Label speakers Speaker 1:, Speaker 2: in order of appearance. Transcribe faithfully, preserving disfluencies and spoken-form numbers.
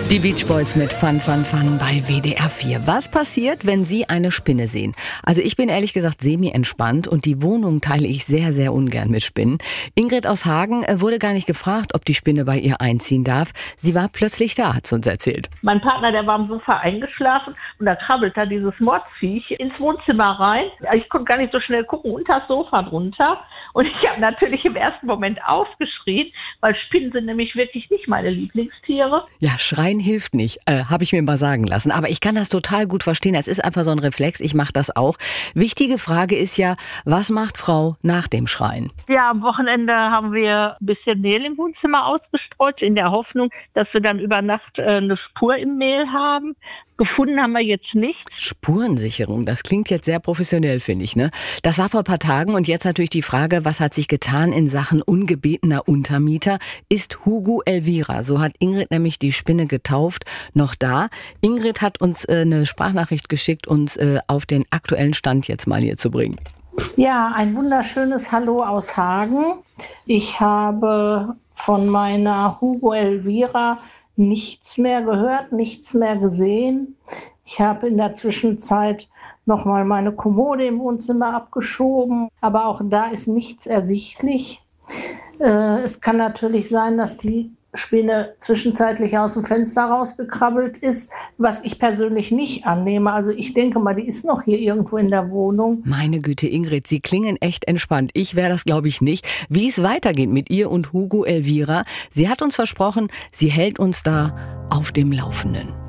Speaker 1: Die Beach Boys mit Fun, Fun, Fun bei W D R vier. Was passiert, wenn Sie eine Spinne sehen? Also ich bin ehrlich gesagt semi-entspannt und die Wohnung teile ich sehr, sehr ungern mit Spinnen. Ingrid aus Hagen wurde gar nicht gefragt, ob die Spinne bei ihr einziehen darf. Sie war plötzlich da, hat sie uns erzählt.
Speaker 2: Mein Partner, der war am Sofa eingeschlafen und da krabbelt da dieses Mordsviech ins Wohnzimmer rein. Ich konnte gar nicht so schnell gucken, unter das Sofa drunter. Und ich habe natürlich im ersten Moment aufgeschrien, weil Spinnen sind nämlich wirklich nicht meine Lieblingstiere.
Speaker 1: Ja, schreien hilft nicht, äh, habe ich mir mal sagen lassen. Aber ich kann das total gut verstehen. Es ist einfach so ein Reflex, ich mache das auch. Wichtige Frage ist ja, was macht Frau nach dem Schreien?
Speaker 2: Ja, am Wochenende haben wir ein bisschen Mehl im Wohnzimmer ausgestreut, in der Hoffnung, dass wir dann über Nacht äh, eine Spur im Mehl haben. Gefunden haben wir jetzt nicht.
Speaker 1: Spurensicherung, das klingt jetzt sehr professionell, finde ich, ne? Das war vor ein paar Tagen und jetzt natürlich die Frage, was hat sich getan in Sachen ungebetener Untermieter? Ist Hugo Elvira, so hat Ingrid nämlich die Spinne getauft, noch da? Ingrid hat uns äh, eine Sprachnachricht geschickt, uns äh, auf den aktuellen Stand jetzt mal hier zu bringen.
Speaker 3: Ja, ein wunderschönes Hallo aus Hagen. Ich habe von meiner Hugo Elvira nichts mehr gehört, nichts mehr gesehen. Ich habe in der Zwischenzeit nochmal meine Kommode im Wohnzimmer abgeschoben, aber auch da ist nichts ersichtlich. Äh, es kann natürlich sein, dass die Spinne zwischenzeitlich aus dem Fenster rausgekrabbelt ist, was ich persönlich nicht annehme. Also ich denke mal, die ist noch hier irgendwo in der Wohnung.
Speaker 1: Meine Güte, Ingrid, Sie klingen echt entspannt. Ich wäre das, glaube ich, nicht. Wie es weitergeht mit ihr und Hugo Elvira, sie hat uns versprochen, sie hält uns da auf dem Laufenden.